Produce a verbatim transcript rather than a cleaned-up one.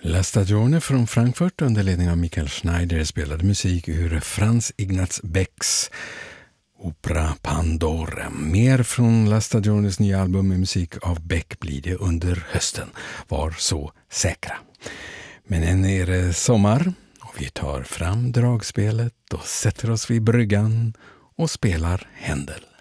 La Stagione från Frankfurt under ledning av Michael Schneider spelade musik ur Franz Ignaz Becks opera Pandora. Mer från La Stagiones nya album med musik av Beck blir det under hösten. Var så säkra. Men än är det sommar och vi tar fram dragspelet och sätter oss vid bryggan och spelar Händel.